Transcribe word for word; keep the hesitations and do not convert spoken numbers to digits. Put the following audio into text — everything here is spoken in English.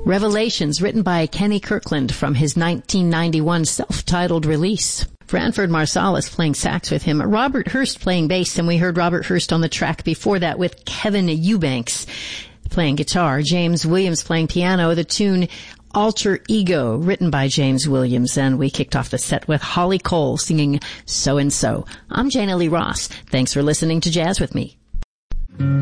Revelations, written by Kenny Kirkland from his nineteen ninety-one self-titled release. Branford Marsalis playing sax with him. Robert Hurst playing bass, and we heard Robert Hurst on the track before that with Kevin Eubanks playing guitar. James Williams playing piano. The tune Alter Ego, written by James Williams, and we kicked off the set with Holly Cole singing So and So. I'm Jana Lee Ross. Thanks for listening to Jazz with Me.